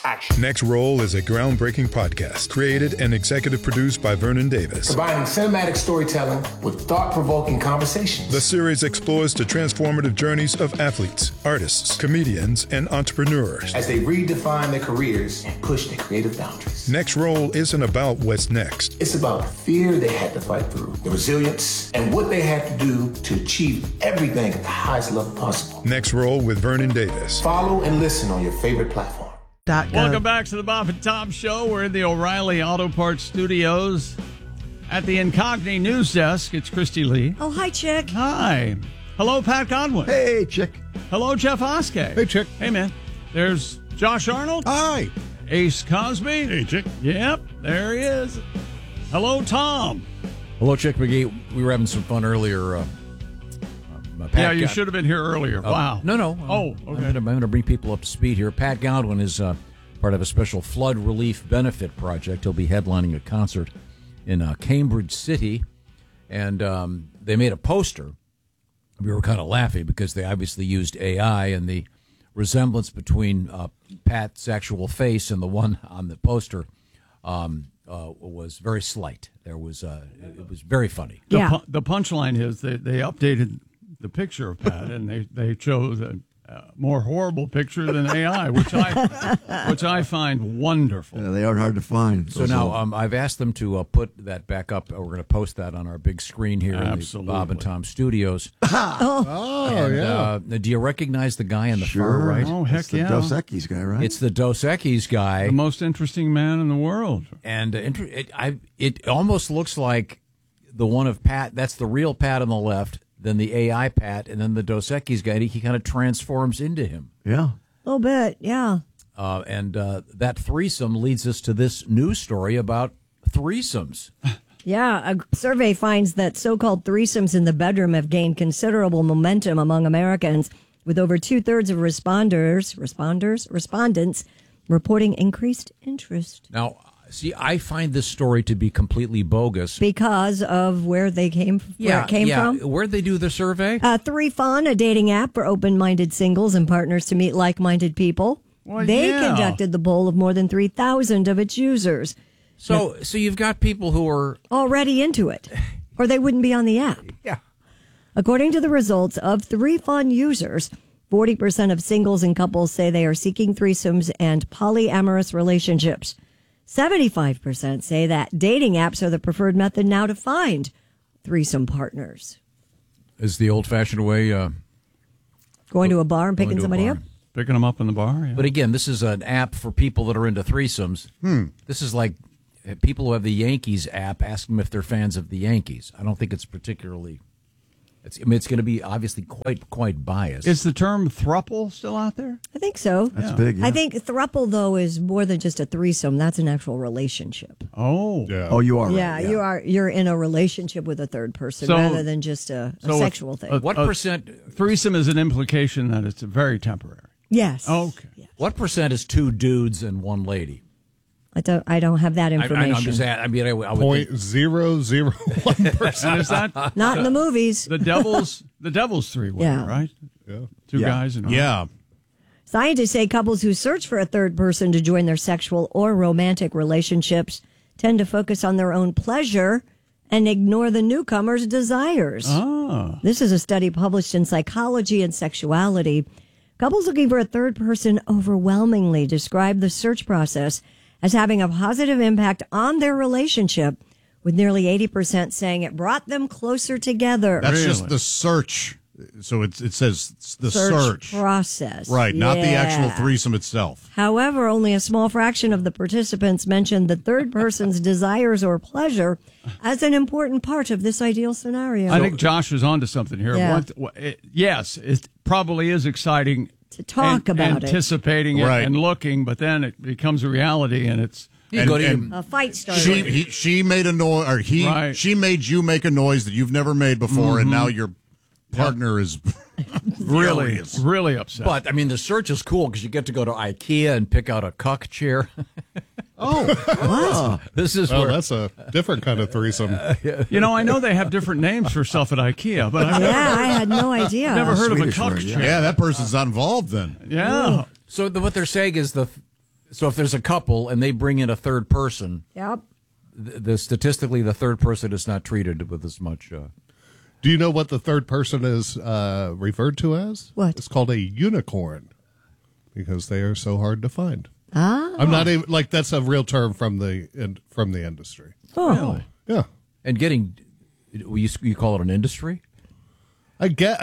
action. Next Roll is a groundbreaking podcast created and executive produced by Vernon Davis. Combining cinematic storytelling with thought-provoking conversations. The series explores the transformative journeys of athletes, artists, comedians, and entrepreneurs as they redefine their careers and push their creative boundaries. Next Roll isn't about what's next. It's about the fear they had to fight through, the resilience, and what they had to do to achieve everything at the highest level possible. Next Roll with Vernon Davis. Follow and listen on your favorite platform. Welcome back to the Bob and Tom Show. We're in the O'Reilly Auto Parts Studios at the Incogni News Desk. It's Christy Lee. Oh, hi, Chick. Hi. Hello, Pat Godwin. Hey, Chick. Hello, Jeff Oskey. Hey, Chick. Hey, man. There's Josh Arnold. Hi. Ace Cosby. Hey, Chick. Yep, there he is. Hello, Tom. Hello, Chick McGee. We were having some fun earlier. You should have been here earlier. Wow. No. Oh, okay. I'm going to bring people up to speed here. Pat Godwin is part of a special flood relief benefit project. He'll be headlining a concert in Cambridge City, and they made a poster. We were kind of laughing because they obviously used AI, and the resemblance between Pat's actual face and the one on the poster was very slight. It was very funny. The punchline is they updated the picture of Pat, and they chose a more horrible picture than AI, which I find wonderful. Yeah, they are hard to find. So now I've asked them to put that back up. We're going to post that on our big screen here in the Bob and Tom Studios. Yeah. Do you recognize the guy on the far right? Oh, heck it's the yeah. Dos Equis guy, right? It's the Dos Equis guy. The most interesting man in the world. And it almost looks like the one of Pat. That's the real Pat on the left. Then the AI Pat, and then the Dos Equis guy. He kind of transforms into him. Yeah. A little bit, yeah. And that threesome leads us to this news story about threesomes. Yeah, a survey finds that so-called threesomes in the bedroom have gained considerable momentum among Americans, with over two-thirds of respondents reporting increased interest. Now, see, I find this story to be completely bogus. Because of where it came from? Where'd they do the survey? 3Fun, a dating app for open-minded singles and partners to meet like-minded people. Well, they yeah. conducted the poll of more than 3,000 of its users. So you've got people who are already into it, or they wouldn't be on the app. Yeah. According to the results of 3Fun users, 40% of singles and couples say they are seeking threesomes and polyamorous relationships. 75% say that dating apps are the preferred method now to find threesome partners. Is the old-fashioned way going to a bar and picking somebody up? Picking them up in the bar, yeah. But again, this is an app for people that are into threesomes. This is like people who have the Yankees app, ask them if they're fans of the Yankees. I don't think it's particularly... It's going to be obviously quite biased. Is the term throuple still out there? I think so. That's big. Yeah. I think throuple, though, is more than just a threesome. That's an actual relationship. Oh. Yeah. Oh, you are. Yeah, right. you are. You're in a relationship with a third person rather than just a sexual thing. What percent? Threesome is an implication that it's very temporary. Yes. Okay. Yes. What percent is two dudes and one lady? I don't have that information. I'm just I would think- 0.001%. And is that Not in the movies. the devil's three way, Yeah. right? Yeah. Two guys and Scientists say couples who search for a third person to join their sexual or romantic relationships tend to focus on their own pleasure and ignore the newcomer's desires. Oh. This is a study published in Psychology and Sexuality. Couples looking for a third person overwhelmingly describe the search process as having a positive impact on their relationship, with nearly 80% saying it brought them closer together. That's just the search. So it says the search process. Right, not the actual Yeah. threesome itself. However, only a small fraction of the participants mentioned the third person's desires or pleasure as an important part of this ideal scenario. I think Josh is onto something here. Yeah. Yes, it probably is exciting to talk about anticipating it Right. and looking, but then it becomes a reality, and it's a fight started. She made a noise, or Right. she made you make a noise that you've never made before, and now your partner is really upset. But, I mean, the search is cool because you get to go to IKEA and pick out a cuck chair. What? This is where... that's a different kind of threesome. I know they have different names for stuff at IKEA, but I've I had no idea. never heard of a Swedish cuck word, chair. Yeah, that person's not involved then. Yeah. So what they're saying is So if there's a couple and they bring in a third person, Yep. statistically the third person is not treated with as much. Do you know what the third person is referred to as? What? It's called a unicorn because they are so hard to find. Ah. I'm not even that's a real term from the industry. Oh. Yeah. And you call it an industry? I guess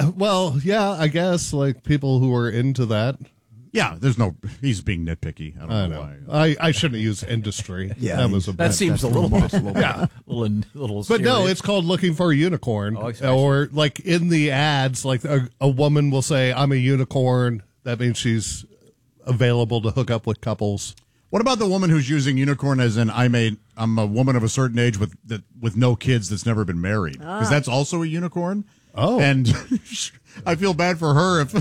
like people who are into that. Yeah, he's being nitpicky. I don't know why. I shouldn't use industry. Yeah, that was a bad. That seems a little bit, little. But no, serious. it's called looking for a unicorn. Oh, exactly. Or like in the ads, like a woman will say, "I'm a unicorn." That means she's available to hook up with couples. What about the woman who's using unicorn as in I'm a woman of a certain age with no kids that's never been married? Because that's also a unicorn. Oh, and I feel bad for her if.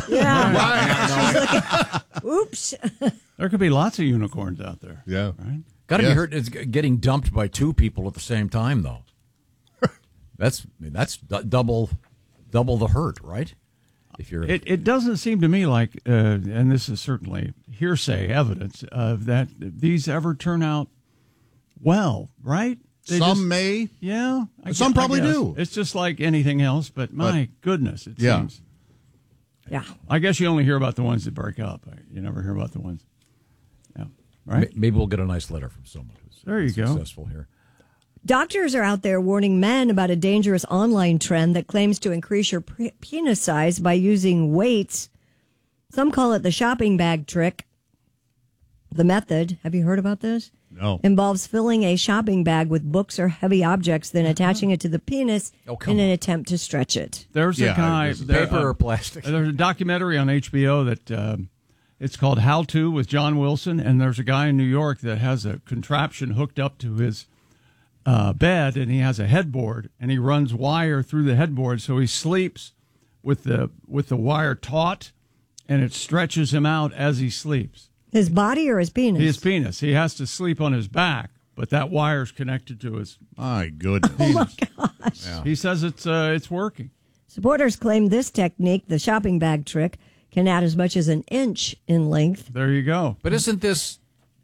Yeah. Oops. There could be lots of unicorns out there. Yeah. Right? Got to be hurt. It's getting dumped by two people at the same time, though. That's double the hurt, right? If you're, it doesn't seem to me like, and this is certainly hearsay evidence that these ever turn out well, right? Some may. Yeah. Some probably guess. do. It's just like anything else, but my goodness, it seems. Yeah. I guess you only hear about the ones that break up. You never hear about the ones. Yeah. Right? Maybe we'll get a nice letter from someone who's There you go. successful here. Doctors are out there warning men about a dangerous online trend that claims to increase your penis size by using weights. Some call it the shopping bag trick. The method, have you heard about this? No. Involves filling a shopping bag with books or heavy objects, then attaching it to the penis in an attempt to stretch it. There's a guy. Paper or plastic? There's a documentary on HBO that it's called How To with John Wilson, and there's a guy in New York that has a contraption hooked up to his bed, and he has a headboard, and he runs wire through the headboard, so he sleeps with the wire taut, and it stretches him out as he sleeps. His body or his penis? His penis. He has to sleep on his back, but that wire's connected to his. My goodness. Oh my gosh! Yeah. He says it's working. Supporters claim this technique, the shopping bag trick, can add as much as an inch in length. There you go. But isn't this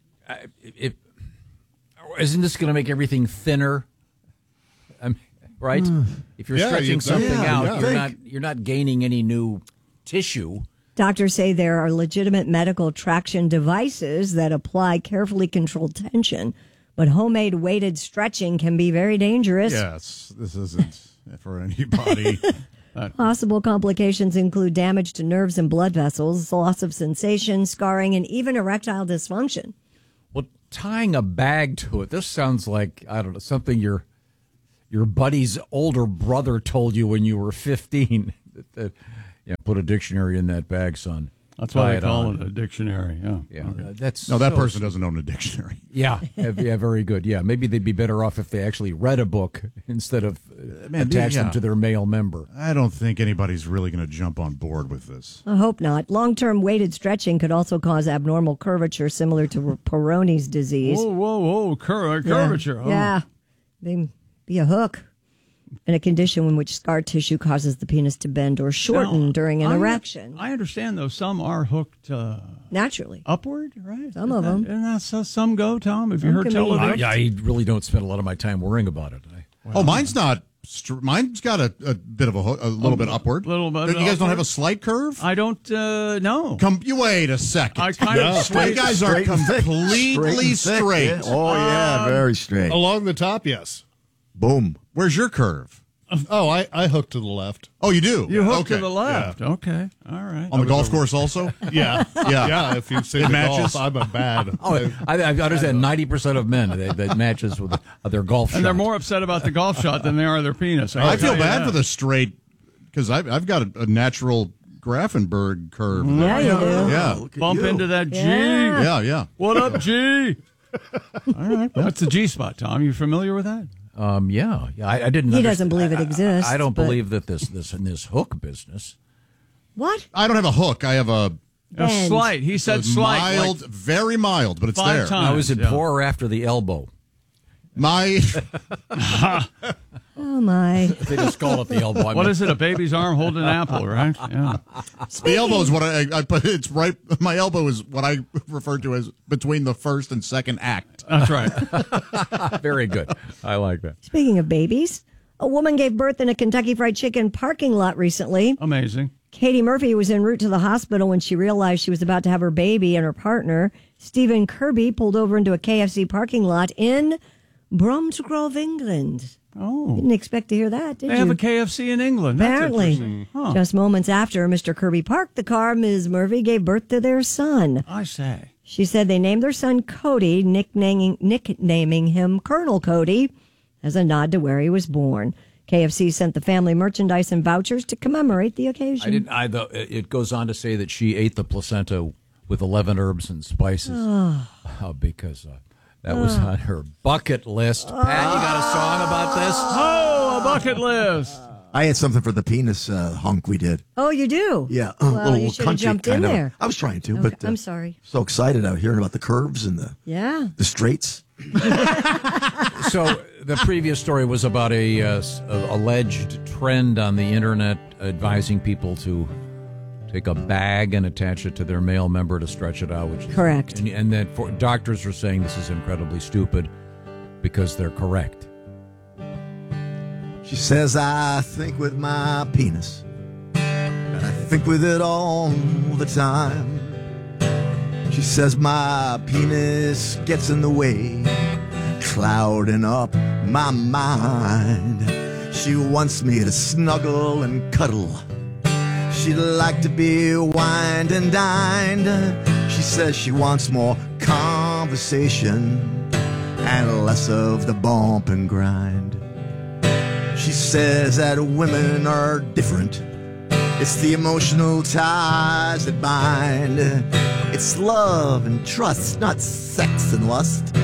going to make everything thinner? Right? If you're stretching something out, you're not gaining any new tissue. Doctors say there are legitimate medical traction devices that apply carefully controlled tension, but homemade weighted stretching can be very dangerous. Yes, this isn't for anybody. Possible complications include damage to nerves and blood vessels, loss of sensation, scarring, and even erectile dysfunction. Well, tying a bag to it, this sounds like, I don't know, something your buddy's older brother told you when you were 15. Put a dictionary in that bag, son. That's why they call it a dictionary. Yeah. Okay. That person doesn't own a dictionary. Yeah, very good. Yeah, maybe they'd be better off if they actually read a book instead of attach them to their male member. I don't think anybody's really going to jump on board with this. I hope not. Long-term weighted stretching could also cause abnormal curvature similar to Peyronie's disease. Whoa. Curvature. Yeah. Be a hook. In a condition in which scar tissue causes the penis to bend or shorten during an erection. I understand, though, some are hooked naturally upward, right? Some of them. And that's how some go, Tom. Have you heard tell of it? I really don't spend a lot of my time worrying about it. Mine's not. Mine's got a bit of a little bit upward. Little bit. You guys don't have a slight curve? I don't know. You wait a second. I kind of straight. You guys are completely straight. Yeah. Oh yeah, very straight. Along the top, yes. Boom. Where's your curve? Oh, I hook to the left. Oh, you do? You hook to the left. Yeah. Okay. All right. On the golf course also? Yeah. Yeah. If you've seen the golf, I'm a bad. I understand 90% of men that matches with their golf shot. And they're more upset about the golf shot than they are their penis. I feel bad for the straight because I've got a natural Grafenberg curve. Yeah, you do. Yeah. Bump into that G. Yeah. What up, G? All right. That's the G spot, Tom. You familiar with that? Yeah. I didn't. He doesn't believe it exists. I don't believe that this hook business. What? I don't have a hook. I have a slight. He said slight. Mild, very mild, but it's 5 there. times. Now, is it before or after the elbow? My Oh, my. They just call it the elbow. What is it? A baby's arm holding an apple, right? Yeah. the elbow is what I put. It's right. My elbow is what I refer to as between the first and second act. That's right. Very good. I like that. Speaking of babies, a woman gave birth in a Kentucky Fried Chicken parking lot recently. Amazing. Katie Murphy was en route to the hospital when she realized she was about to have her baby, and her partner, Stephen Kirby, pulled over into a KFC parking lot in Bromsgrove, England. Oh. Didn't expect to hear that, did They you? have a KFC in England. That's Apparently. interesting. Huh. Just moments after Mr. Kirby parked the car, Ms. Murphy gave birth to their son. I say. She said they named their son Cody, nicknaming him Colonel Cody, as a nod to where he was born. KFC sent the family merchandise and vouchers to commemorate the occasion. It goes on to say that she ate the placenta with 11 herbs and spices because that was on her bucket list. Pat, you got a song about this? Oh, a bucket list. I had something for the penis hunk we did. Oh, you do? Yeah. Well, you should have jumped in there. I was trying to, Okay, but I'm sorry. So excited out hearing about the curves and the straights. So the previous story was about a alleged trend on the internet advising people to take a bag and attach it to their male member to stretch it out. Which is Correct. And then doctors are saying this is incredibly stupid because they're correct. She says, I think with my penis, and I think with it all the time. She says my penis gets in the way, clouding up my mind. She wants me to snuggle and cuddle. She'd like to be wined and dined. She says she wants more conversation and less of the bump and grind. She says that women are different. It's the emotional ties that bind. It's love and trust, not sex and lust.